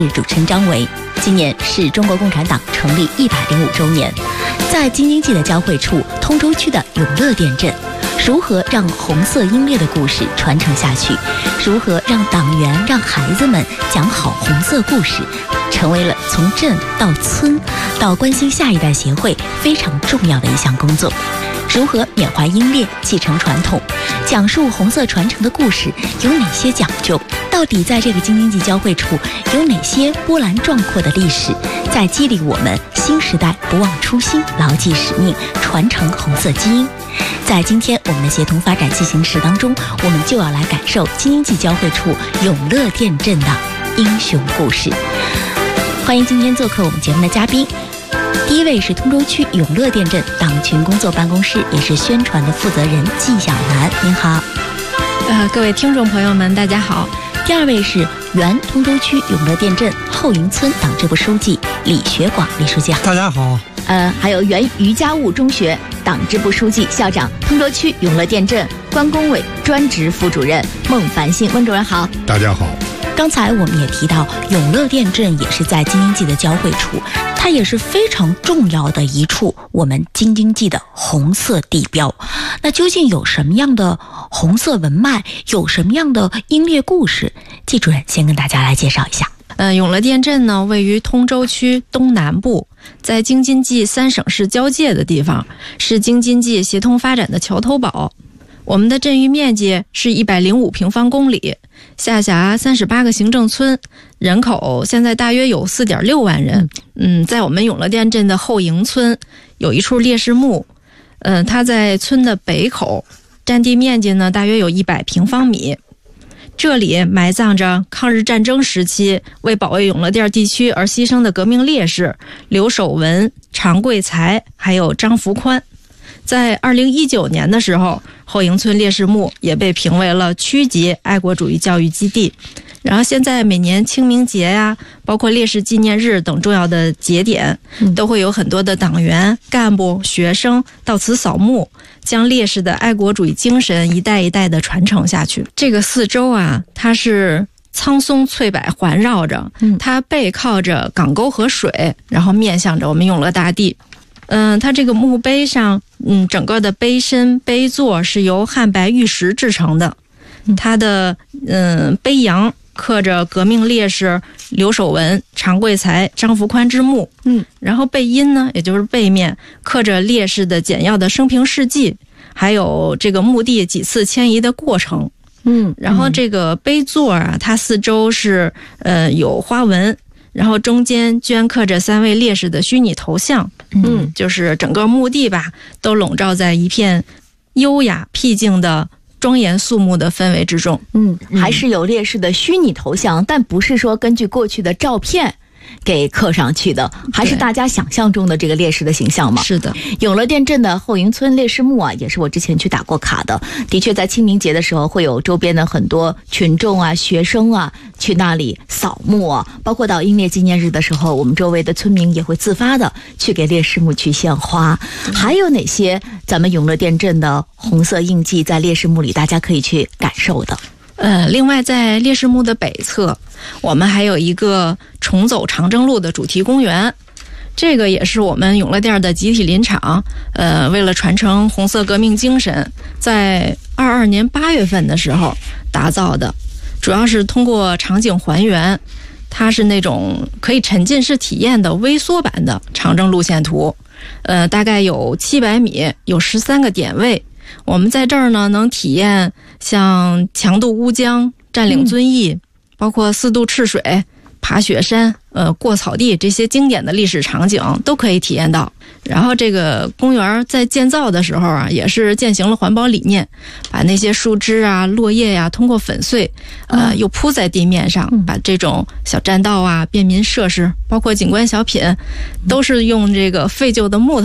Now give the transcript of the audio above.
主持人张维。今年是中国共产党成立105周年，在京津冀的交汇处，通州区的永乐店镇，如何让红色英烈的故事传承下去？如何让党员、让孩子们讲好红色故事，成为了从镇到村到关心下一代协会非常重要的一项工作。如何缅怀英烈，继承传统，讲述红色传承的故事有哪些讲究？到底在这个京津冀交汇处有哪些波澜壮阔的历史，在激励我们新时代不忘初心，牢记使命，传承红色基因？在今天我们的协同发展进行时当中，我们就要来感受京津冀交汇处永乐店镇的英雄故事。欢迎今天做客我们节目的嘉宾，第一位是通州区永乐店镇党群工作办公室，也是宣传的负责人季小兰，您好。 各位听众朋友们，大家好。 第二位是原通州区永乐店镇后营村党支部书记李学广，李书记好。 大家好。 还有原余家务中学党支部书记、校长，通州区永乐店镇关工委专职副主任孟繁信，孟主任好。 大家好。 刚才我们也提到，永乐店镇也是在京津冀的交汇处，它也是非常重要的一处我们京津冀的红色地标。那究竟有什么样的红色文脉，有什么样的英烈故事？季主任先跟大家来介绍一下。 永乐店镇呢，位于通州区东南部，在京津冀3省市交界的地方，是京津冀协同发展的桥头堡。我们的镇域面积是105平方公里，下辖38个行政村，人口现在大约有4.6万人。在我们永乐店镇的后营村有一处烈士墓，它在村的北口，占地面积呢大约有100平方米。这里埋葬着抗日战争时期为保卫永乐店地区而牺牲的革命烈士刘守文、常贵才还有张福宽。在2019年的时候，后营村烈士墓也被评为了区级爱国主义教育基地。然后现在每年清明节呀，包括烈士纪念日等重要的节点，都会有很多的党员、干部、学生到此扫墓，将烈士的爱国主义精神一代一代的传承下去。这个四周啊，它是苍松翠柏环绕着，它背靠着港沟和水，然后面向着我们永乐大地。它这个墓碑上，整个的碑身、碑座是由汉白玉石制成的。它的碑阳刻着革命烈士刘守文、常贵才、张福宽之墓。然后背阴呢，也就是背面刻着烈士的简要的生平事迹，还有这个墓地几次迁移的过程。然后这个碑座啊，它四周是有花纹。然后中间镌刻着3位烈士的虚拟头像，就是整个墓地吧，都笼罩在一片优雅僻静的庄严肃穆的氛围之中。 还是有烈士的虚拟头像，但不是说根据过去的照片给刻上去的，还是大家想象中的这个烈士的形象嘛？ 是的。 永乐店镇的后营村烈士墓啊，也是我之前去打过卡的。的确，在清明节的时候，会有周边的很多群众啊、学生啊去那里扫墓啊，包括到英烈纪念日的时候，我们周围的村民也会自发的去给烈士墓去献花。还有哪些咱们永乐店镇的红色印记在烈士墓里大家可以去感受的？ 另外在烈士墓的北侧，我们还有一个重走长征路的主题公园，这个也是我们永乐店的集体林场。为了传承红色革命精神，在22年8月份的时候打造的，主要是通过场景还原，它是那种可以沉浸式体验的微缩版的长征路线图。大概有700米，有13个点位。我们在这儿呢，能体验像强渡乌江、占领遵义，包括4渡赤水、爬雪山、过草地，这些经典的历史场景都可以体验到。然后这个公园在建造的时候啊，也是践行了环保理念，把那些树枝啊、落叶呀，通过粉碎，又铺在地面上，把这种小栈道啊、便民设施，包括景观小品，都是用这个废旧的木头